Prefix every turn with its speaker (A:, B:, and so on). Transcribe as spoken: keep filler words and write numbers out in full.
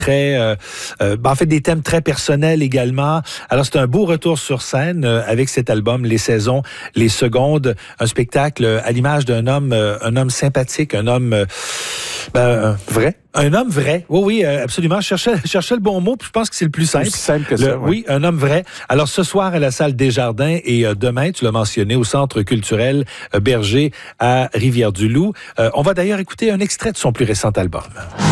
A: très, euh, euh, en fait, des thèmes très personnels également. Alors, c'est un beau retour sur scène euh, avec cet album, Les Saisons, Les Secondes, un spectacle euh, à l'image d'un homme, euh, un homme sympathique, un homme euh, ben, vrai. Un homme vrai, oui, oui, euh, absolument. Je cherchais, je cherchais le bon mot, puis je pense que c'est le plus simple.
B: Plus simple que
A: le,
B: ça, ouais.
A: Oui, un homme vrai. Alors, ce soir, à la salle Desjardins et euh, demain, tu l'as mentionné, au Centre culturel euh, Berger à Rivière-du-Loup. Euh, on va d'ailleurs écouter un extrait de son plus récent album.